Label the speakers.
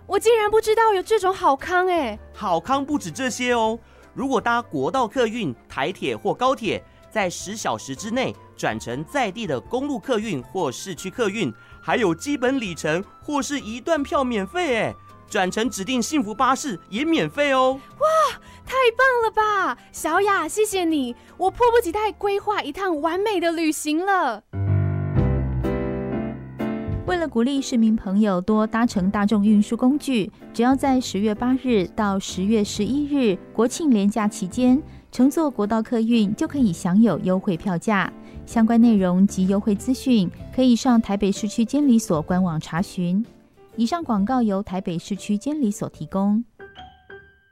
Speaker 1: 我竟然不知道有这种好康哎！
Speaker 2: 好康不止这些哦，如果搭国道客运、台铁或高铁，在10小时之内转乘在地的公路客运或市区客运，还有基本里程或是一段票免费哎，转乘指定幸福巴士也免费哦。
Speaker 1: 哇，太棒了吧！小雅，谢谢你，我迫不及待规划一趟完美的旅行了。
Speaker 3: 为了鼓励市民朋友多搭乘大众运输工具，只要在10月8日到10月11日国庆连假期间乘坐国道客运，就可以享有优惠票价。相关内容及优惠资讯可以上台北市区监理所官网查询。以上广告由台北市区监理所提供。